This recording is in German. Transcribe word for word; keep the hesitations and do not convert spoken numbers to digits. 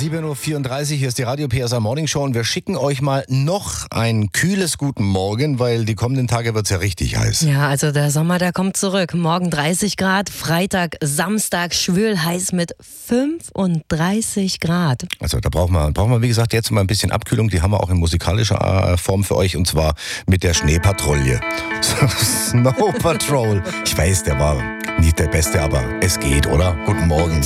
sieben Uhr vierunddreißig, hier ist die Radio P S A Morning Show und wir schicken euch mal noch ein kühles Guten Morgen, weil die kommenden Tage wird es ja richtig heiß. Ja, also der Sommer, der kommt zurück. Morgen dreißig Grad, Freitag, Samstag schwül heiß mit fünfunddreißig Grad. Also da brauchen wir, brauchen wir wie gesagt jetzt mal ein bisschen Abkühlung, die haben wir auch in musikalischer äh, Form für euch und zwar mit der Schneepatrouille. Snow Patrol. Ich weiß, der war nicht der Beste, aber es geht, oder? Guten Morgen.